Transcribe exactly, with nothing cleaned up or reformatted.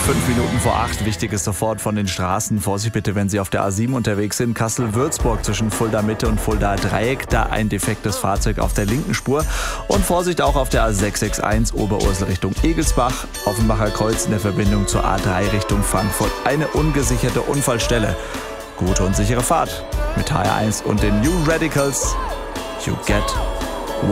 Fünf Minuten vor acht, wichtiges sofort von den Straßen. Vorsicht bitte, wenn Sie auf der A sieben unterwegs sind. Kassel-Würzburg zwischen Fulda Mitte und Fulda Dreieck. Da ein defektes Fahrzeug auf der linken Spur. Und Vorsicht auch auf der A sechs sechs eins Oberursel Richtung Egelsbach. Offenbacher Kreuz in der Verbindung zur A drei Richtung Frankfurt. Eine ungesicherte Unfallstelle. Gute und sichere Fahrt mit H R eins und den New Radicals. You get